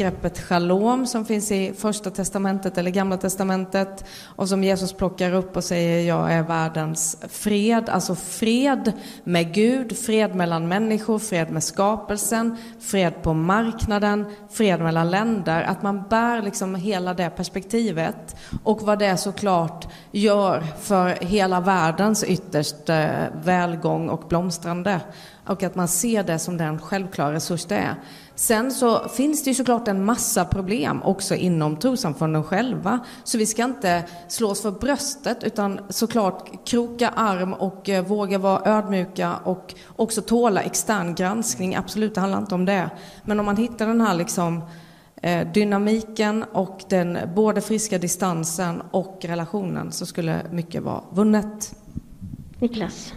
begreppet shalom som finns i Första testamentet eller Gamla testamentet och som Jesus plockar upp och säger jag är världens fred. Alltså fred med Gud, fred mellan människor, fred med skapelsen, fred på marknaden, fred mellan länder. Att man bär liksom hela det perspektivet och vad det såklart gör för hela världens ytterst välgång och blomstrande. Och att man ser det som den självklara resurs det är. Sen så finns det ju såklart en massa problem också inom trossamfunden själva. Så vi ska inte slå oss för bröstet utan såklart kroka arm och våga vara ödmjuka och också tåla extern granskning. Absolut, det handlar inte om det. Men om man hittar den här liksom dynamiken och den både friska distansen och relationen så skulle mycket vara vunnet. Niklas?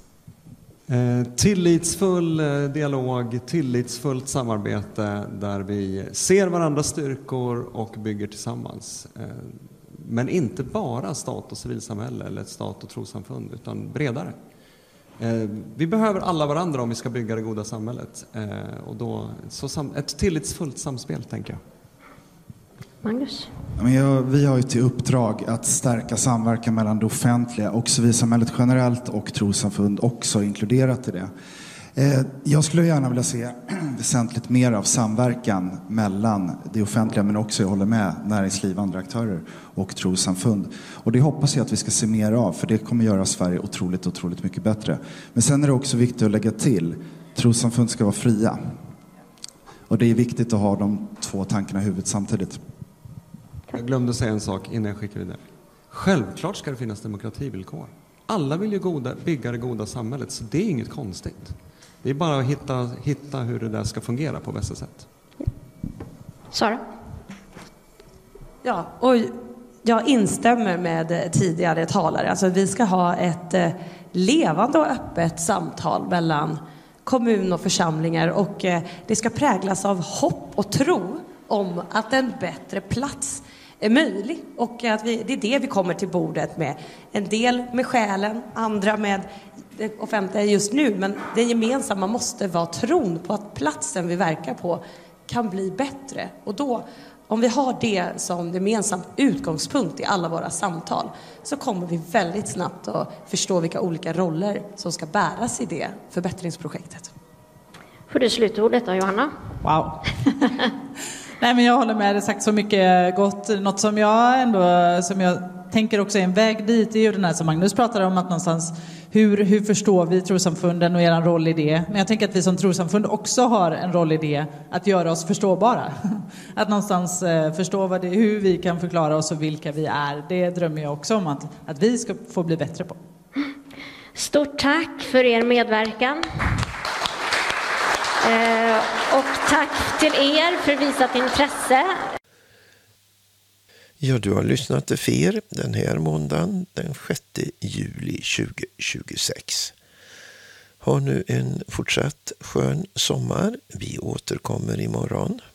Tillitsfull dialog, tillitsfullt samarbete där vi ser varandras styrkor och bygger tillsammans. Men inte bara stat och civilsamhälle eller stat och trossamfund utan bredare. Vi behöver alla varandra om vi ska bygga det goda samhället. Och då, ett tillitsfullt samspel tänker jag. Magnus? Vi har ju till uppdrag att stärka samverkan mellan det offentliga och civilsamhället generellt och trossamfund också inkluderat i det. Jag skulle gärna vilja se väsentligt mer av samverkan mellan det offentliga men också, jag håller med, näringsliv, andra aktörer och trossamfund. Och det hoppas jag att vi ska se mer av för det kommer göra Sverige otroligt mycket bättre. Men sen är det också viktigt att lägga till, trossamfund ska vara fria. Och det är viktigt att ha de två tankarna i huvudet samtidigt. Jag glömde säga en sak innan jag skickar vidare. Självklart ska det finnas demokrativillkor. Alla vill ju bygga det goda samhället, så det är inget konstigt. Det är bara att hitta hur det där ska fungera på bästa sätt. Sara? Ja, och jag instämmer med tidigare talare. Alltså vi ska ha ett levande och öppet samtal mellan kommun och församlingar och det ska präglas av hopp och tro om att en bättre plats är möjlig och att det är det vi kommer till bordet med. En del med själen, andra med det offentliga just nu, men det gemensamma måste vara tron på att platsen vi verkar på kan bli bättre. Och då, om vi har det som gemensam utgångspunkt i alla våra samtal så kommer vi väldigt snabbt att förstå vilka olika roller som ska bäras i det förbättringsprojektet. Får du slutordet då, Johanna? Wow. Nej, men jag håller med, det sagt så mycket gott. Något som jag tänker också är en väg dit är ju den här som Magnus pratar om, att någonstans hur förstår vi trossamfunden och er roll i det. Men jag tänker att vi som trossamfund också har en roll i det, att göra oss förståbara. Att någonstans förstå hur vi kan förklara oss och vilka vi är. Det drömmer jag också om att vi ska få bli bättre på. Stort tack för er medverkan. Och tack till er för visat intresse. Ja, du har lyssnat till FIR den här måndagen, den 6 juli 2026. Ha nu en fortsatt skön sommar. Vi återkommer imorgon.